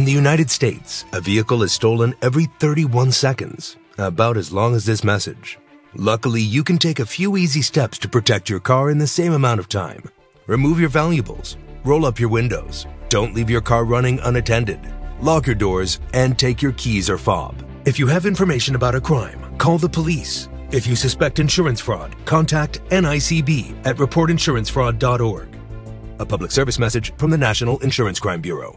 In the United States, a vehicle is stolen every 31 seconds, about as long as this message. Luckily, you can take a few easy steps to protect your car in the same amount of time. Remove your valuables, roll up your windows, don't leave your car running unattended, lock your doors, and take your keys or fob. If you have information about a crime, call the police. If you suspect insurance fraud, contact NICB at reportinsurancefraud.org. A public service message from the National Insurance Crime Bureau.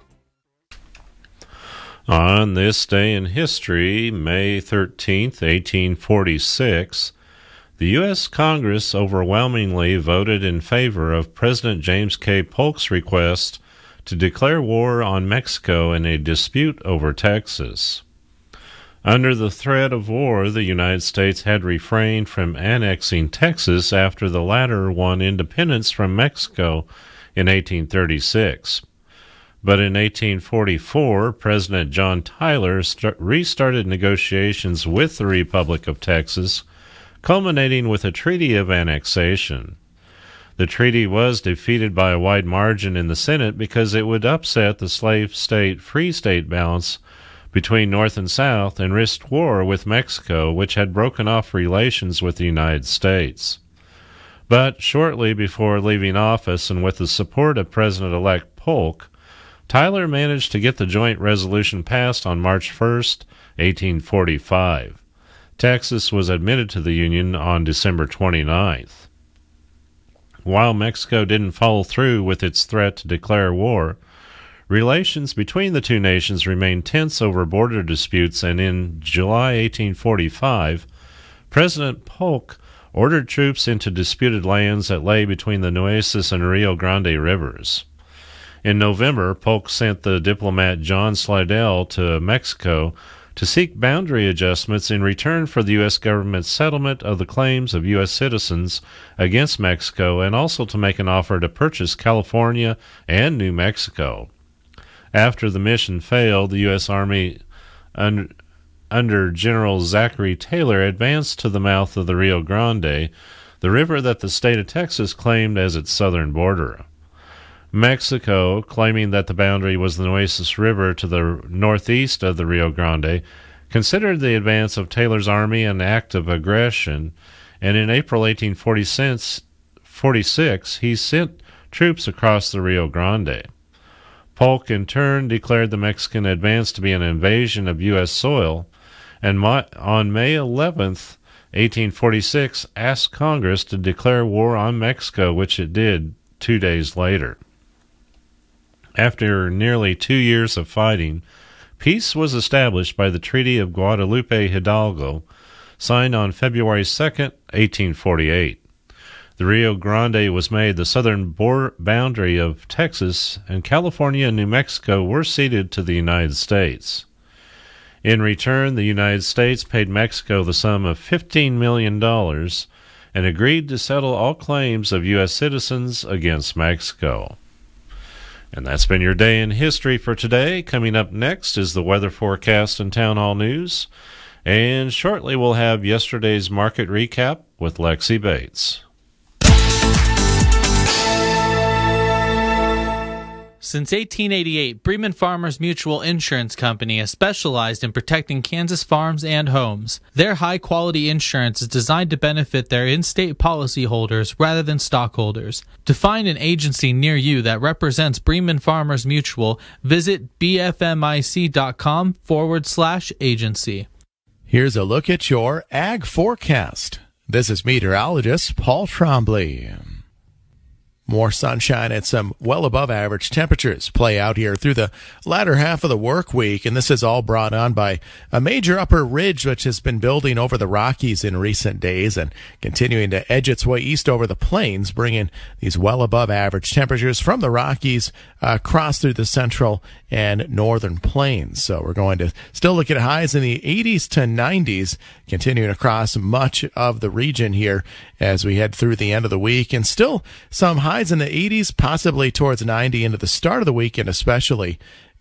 On this day in history, May 13th, 1846, the U.S. Congress overwhelmingly voted in favor of President James K. Polk's request to declare war on Mexico in a dispute over Texas. Under the threat of war, the United States had refrained from annexing Texas after the latter won independence from Mexico in 1836. But in 1844, President John Tyler restarted negotiations with the Republic of Texas, culminating with a treaty of annexation. The treaty was defeated by a wide margin in the Senate because it would upset the slave state-free state balance between North and South and risked war with Mexico, which had broken off relations with the United States. But shortly before leaving office and with the support of President-elect Polk, Tyler managed to get the joint resolution passed on March 1st, 1845. Texas was admitted to the Union on December 29th. While Mexico didn't follow through with its threat to declare war, relations between the two nations remained tense over border disputes, and in July 1845, President Polk ordered troops into disputed lands that lay between the Nueces and Rio Grande rivers. In November, Polk sent the diplomat John Slidell to Mexico to seek boundary adjustments in return for the U.S. government's settlement of the claims of U.S. citizens against Mexico, and also to make an offer to purchase California and New Mexico. After the mission failed, the U.S. Army under General Zachary Taylor advanced to the mouth of the Rio Grande, the river that the state of Texas claimed as its southern border. Mexico, claiming that the boundary was the Nueces River to the northeast of the Rio Grande, considered the advance of Taylor's army an act of aggression, and in April 1846 he sent troops across the Rio Grande. Polk, in turn, declared the Mexican advance to be an invasion of U.S. soil, and on May 11th, 1846, asked Congress to declare war on Mexico, which it did 2 days later. After nearly 2 years of fighting, peace was established by the Treaty of Guadalupe Hidalgo, signed on February 2, 1848. The Rio Grande was made the southern boundary of Texas, and California and New Mexico were ceded to the United States. In return, the United States paid Mexico the sum of $15 million and agreed to settle all claims of U.S. citizens against Mexico. And that's been your day in history for today. Coming up next is the weather forecast and town hall news. And shortly we'll have yesterday's market recap with Lexi Bates. Since 1888, Bremen Farmers Mutual Insurance Company has specialized in protecting Kansas farms and homes. Their high-quality insurance is designed to benefit their in-state policyholders rather than stockholders. To find an agency near you that represents Bremen Farmers Mutual, visit bfmic.com/agency. Here's a look at your ag forecast. This is meteorologist Paul Trombley. More sunshine and some well above average temperatures play out here through the latter half of the work week, and this is all brought on by a major upper ridge which has been building over the Rockies in recent days and continuing to edge its way east over the plains, bringing these well above average temperatures from the Rockies across through the central and northern plains. So we're going to still look at highs in the 80s to 90s, continuing across much of the region here as we head through the end of the week, and still some highs in the 80s, possibly towards 90 into the start of the weekend, especially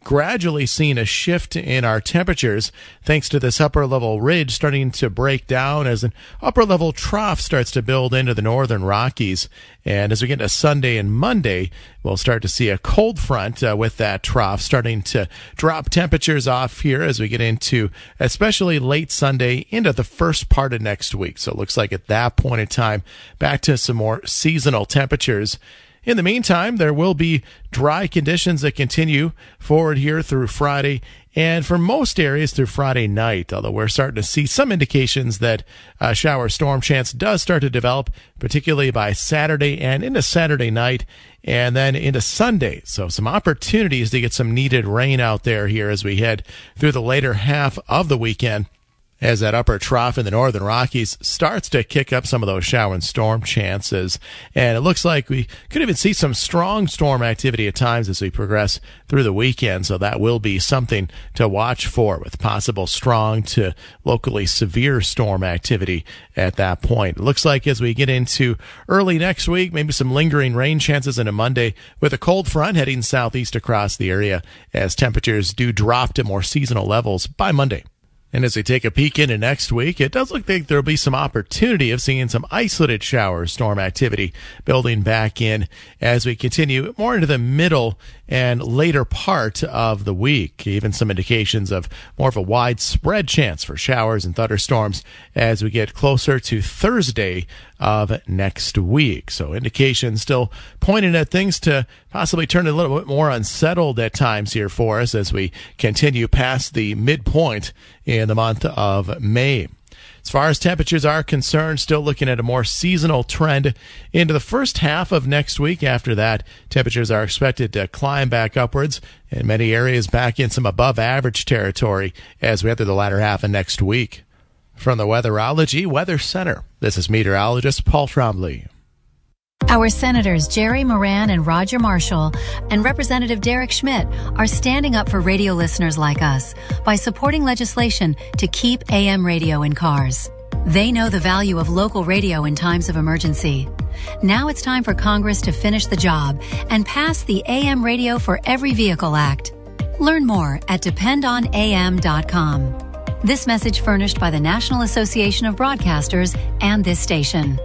gradually seeing a shift in our temperatures thanks to this upper level ridge starting to break down as an upper level trough starts to build into the northern Rockies. And as we get into Sunday and Monday, we'll start to see a cold front with that trough starting to drop temperatures off here as we get into especially late Sunday into the first part of next week. So it looks like at that point in time, back to some more seasonal temperatures. In the meantime, there will be dry conditions that continue forward here through Friday and for most areas through Friday night, although we're starting to see some indications that shower storm chance does start to develop, particularly by Saturday and into Saturday night and then into Sunday. So some opportunities to get some needed rain out there here as we head through the later half of the weekend, as that upper trough in the northern Rockies starts to kick up some of those shower and storm chances. And it looks like we could even see some strong storm activity at times as we progress through the weekend. So that will be something to watch for, with possible strong to locally severe storm activity at that point. It looks like as we get into early next week, maybe some lingering rain chances into Monday with a cold front heading southeast across the area as temperatures do drop to more seasonal levels by Monday. And as we take a peek into next week, it does look like there will be some opportunity of seeing some isolated shower storm activity building back in as we continue more into the middle and later part of the week. Even some indications of more of a widespread chance for showers and thunderstorms as we get closer to Thursday of next week. So indications still pointing at things to possibly turn a little bit more unsettled at times here for us as we continue past the midpoint in the month of May. As far as temperatures are concerned, still looking at a more seasonal trend into the first half of next week. After that, temperatures are expected to climb back upwards in many areas back in some above average territory as we enter the latter half of next week. From the Weatherology Weather Center, this is meteorologist Paul Trombley. Our Senators Jerry Moran and Roger Marshall and Representative Derek Schmidt are standing up for radio listeners like us by supporting legislation to keep AM radio in cars. They know the value of local radio in times of emergency. Now it's time for Congress to finish the job and pass the AM Radio for Every Vehicle Act. Learn more at dependonam.com. This message furnished by the National Association of Broadcasters and this station.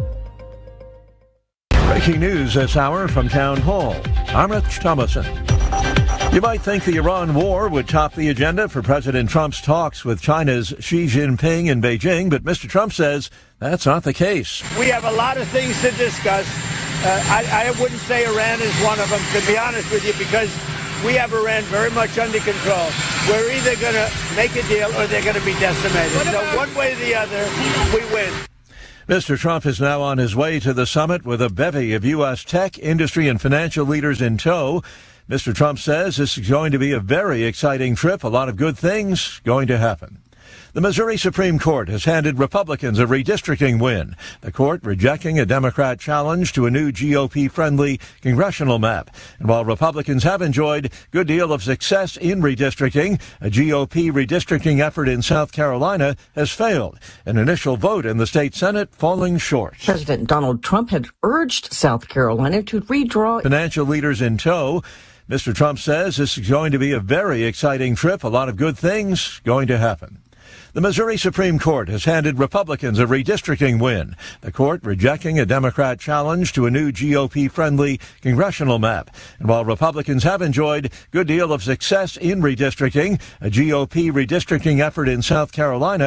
Breaking news this hour from Town Hall. I'm Rich Thomason. You might think the Iran war would top the agenda for President Trump's talks with China's Xi Jinping in Beijing, but Mr. Trump says that's not the case. We have a lot of things to discuss. I wouldn't say Iran is one of them, to be honest with you, because we have Iran very much under control. We're either going to make a deal or they're going to be decimated. So one way or the other, we win. Mr. Trump is now on his way to the summit with a bevy of U.S. tech, industry, and financial leaders in tow. Mr. Trump says this is going to be a very exciting trip. A lot of good things going to happen. The Missouri Supreme Court has handed Republicans a redistricting win. The court rejecting a Democrat challenge to a new GOP-friendly congressional map. And while Republicans have enjoyed a good deal of success in redistricting, a GOP redistricting effort in South Carolina has failed. An initial vote in the state Senate falling short. President Donald Trump had urged South Carolina to redraw. Financial leaders in tow. Mr. Trump says this is going to be a very exciting trip. A lot of good things going to happen. The Missouri Supreme Court has handed Republicans a redistricting win. The court rejecting a Democrat challenge to a new GOP-friendly congressional map. And while Republicans have enjoyed a good deal of success in redistricting, a GOP redistricting effort in South Carolina